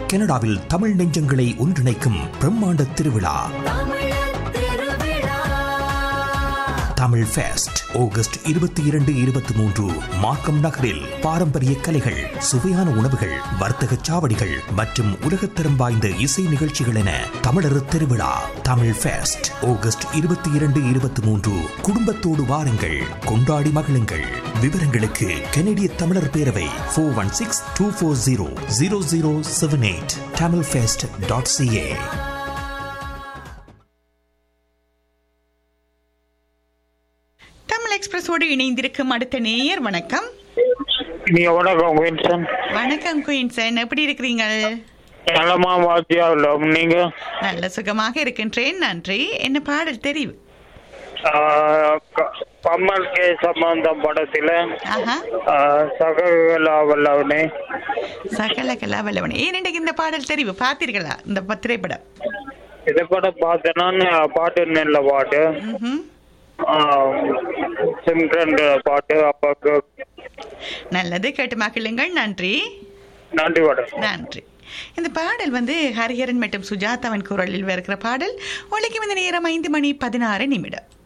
கனடாவில் தமிழ் நெஞ்சங்களை ஒன்றிணைக்கும் பிரம்மாண்ட திருவிழா தமிழ் ஃபெஸ்ட் ஆகஸ்ட் 22-23 மார்க்கம் நகரில் பாரம்பரிய கலைகள், சுவையான உணவுகள், வர்த்தக சாவடிகள் மற்றும் உலகத்தரம் வாய்ந்த இசை நிகழ்ச்சிகள் என தமிழர் திருவிழா தமிழ் ஃபெஸ்ட் ஆகஸ்ட் 22-23. குடும்பத்தோடு வாருங்கள், கொண்டாடி மகிழுங்கள். விவரங்களுக்கு கனடிய தமிழர் பேரவை 416-240-0078 tamilfest.ca. எக்ஸ்பிரஸோடு இணைந்திருக்கும் அடுத்த நேயர். வணக்கம். வணக்கம் குயின்சன். வணக்கம் குயின்சன், எப்படி இருக்கிறீங்க? நலமா வாத்தியா நீங்க? நல்ல சுகமாக இருக்கின்றேன், நன்றி. என்ன பாடல் தெரிவு? கமல் கே சம்பந்தம் படத்துல சகலகலாவல்லவனே. சகலகலாவல்லவனே. ஏன் இன்றைக்கு இந்த பாடல் தெரிவு? பார்த்தீர்களா இந்த திரைப்படம்? இந்த படம் பார்த்தேன்னா பாட்டு நல்ல பாட்டு, பாட்டு அப்பாக்கு நல்லது. கேட்டு மகிழுங்கள். நன்றி. நன்றி மேடம். நன்றி. இந்த பாடல் ஹரிஹரன் மற்றும் சுஜாதாவின் குரலில் வருகிற பாடல். ஒலிக்கும் இந்த நேரம் 5:16.